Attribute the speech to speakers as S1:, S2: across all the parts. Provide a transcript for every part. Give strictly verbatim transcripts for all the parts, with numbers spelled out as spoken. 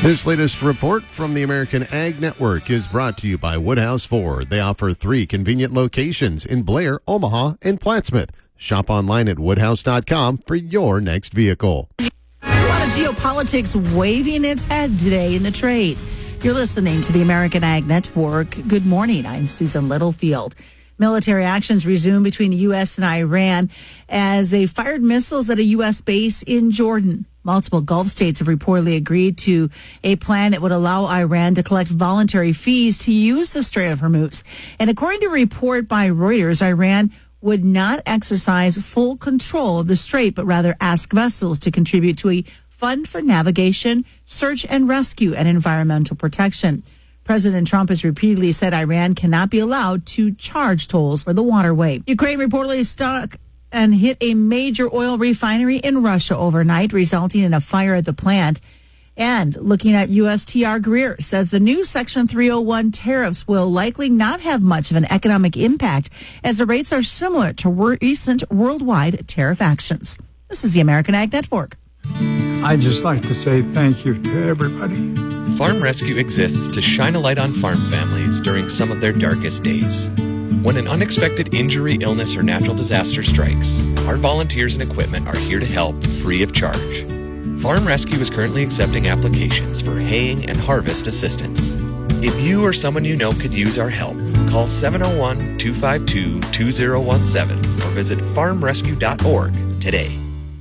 S1: This latest report from the American Ag Network is brought to you by Woodhouse Ford. They offer three convenient locations in Blair, Omaha, and Plattsmouth. Shop online at woodhouse dot com for your next vehicle.
S2: There's a lot of geopolitics waving its head today in the trade. You're listening to the American Ag Network. Good morning. I'm Susan Littlefield. Military actions resume between the U S and Iran as they fired missiles at a U S base in Jordan. Multiple Gulf states have reportedly agreed to a plan that would allow Iran to collect voluntary fees to use the Strait of Hormuz. And according to a report by Reuters, Iran would not exercise full control of the strait, but rather ask vessels to contribute to a fund for navigation, search and rescue, and environmental protection. President Trump has repeatedly said Iran cannot be allowed to charge tolls for the waterway. Ukraine reportedly stuck and hit a major oil refinery in Russia overnight, resulting in a fire at the plant. And looking at U S T R, Greer says the new Section three oh one tariffs will likely not have much of an economic impact as the rates are similar to recent worldwide tariff actions. This is the American Ag Network.
S3: I'd just like to say thank you to everybody.
S4: Farm Rescue exists to shine a light on farm families during some of their darkest days. When an unexpected injury, illness, or natural disaster strikes, our volunteers and equipment are here to help free of charge. Farm Rescue is currently accepting applications for haying and harvest assistance. If you or someone you know could use our help, call seven oh one, two five two, two oh one seven or visit farm rescue dot org today.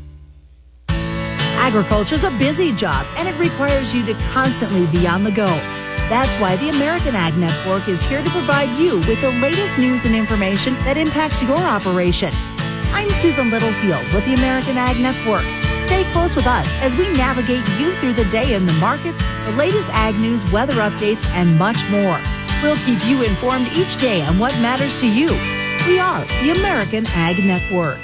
S2: Agriculture is a busy job, and it requires you to constantly be on the go. That's why the American Ag Network is here to provide you with the latest news and information that impacts your operation. I'm Susan Littlefield with the American Ag Network. Stay close with us as we navigate you through the day in the markets, the latest ag news, weather updates, and much more. We'll keep you informed each day on what matters to you. We are the American Ag Network.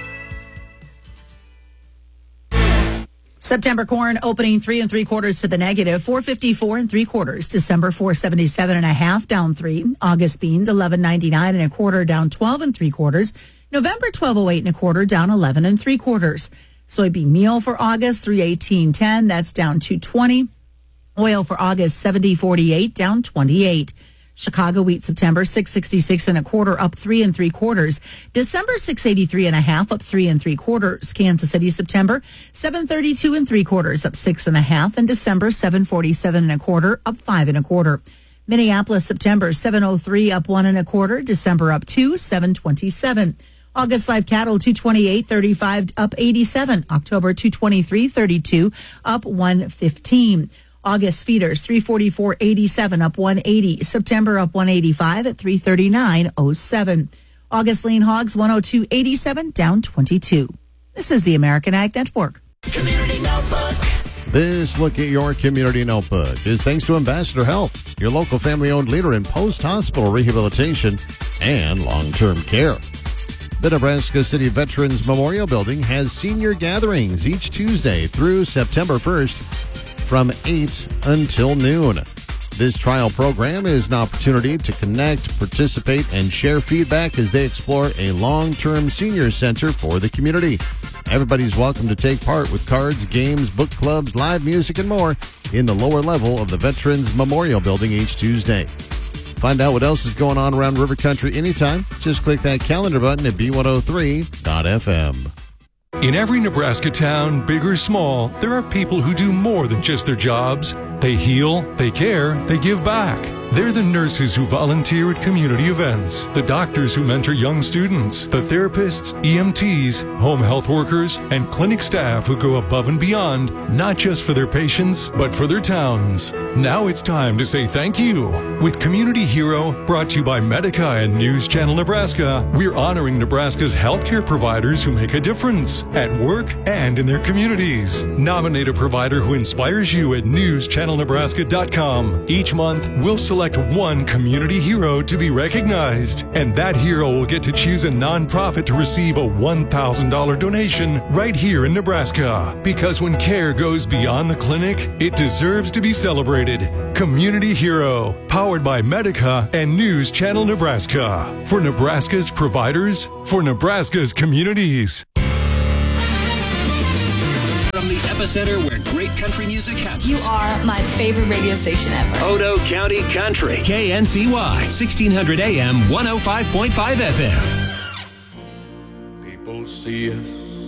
S2: September corn opening three and three quarters to the negative, four fifty-four and three quarters. December four seventy-seven and a half, down three. August beans eleven ninety-nine and a quarter, down twelve and three quarters. November twelve oh eight and a quarter, down eleven and three quarters. Soybean meal for August three eighteen ten, that's down two twenty. Oil for August seventy forty-eight, down twenty-eight. Chicago wheat September six sixty-six and a quarter, up three and three quarters. December six eighty-three and a half, up three and three quarters. Kansas City September seven thirty-two and three quarters, up six and a half. And December seven forty-seven and a quarter, up five and a quarter. Minneapolis September seven oh three, up one and a quarter. December up two, seven twenty-seven. August live cattle two twenty-eight thirty-five, up eighty-seven. October two twenty-three thirty-two, up one fifteen. August feeders three forty-four eighty-seven, up one eighty. September up one eighty-five at three thirty-nine oh seven. August lean hogs one oh two eighty-seven, down twenty-two. This is the American Ag Network.
S5: Community Notebook.
S1: This look at your Community Notebook is thanks to Ambassador Health, your local family-owned leader in post-hospital rehabilitation and long-term care. The Nebraska City Veterans Memorial Building has senior gatherings each Tuesday through September first from eight until noon. This trial program is an opportunity to connect, participate, and share feedback as they explore a long-term senior center for the community. Everybody's welcome to take part with cards, games, book clubs, live music, and more in the lower level of the Veterans Memorial Building each Tuesday. Find out what else is going on around River Country anytime. Just click that calendar button at B one oh three dot F M.
S6: In every Nebraska town, big or small, there are people who do more than just their jobs. They heal, they care, they give back. They're the nurses who volunteer at community events, the doctors who mentor young students, the therapists, E M Ts, home health workers, and clinic staff who go above and beyond, not just for their patients, but for their towns. Now it's time to say thank you. With Community Hero, brought to you by Medica and News Channel Nebraska, we're honoring Nebraska's healthcare providers who make a difference at work and in their communities. Nominate a provider who inspires you at news channel nebraska dot com. Each month, we'll select one community hero to be recognized, and that hero will get to choose a nonprofit to receive a one thousand dollars donation right here in Nebraska. Because when care goes beyond the clinic, it deserves to be celebrated. Community Hero, powered by Medica and News Channel Nebraska. For Nebraska's providers, for Nebraska's communities.
S5: From the epicenter where great country music happens.
S7: You are my favorite radio station ever.
S5: Odo County Country. K N C Y, sixteen hundred A M, one oh five point five F M.
S8: People see us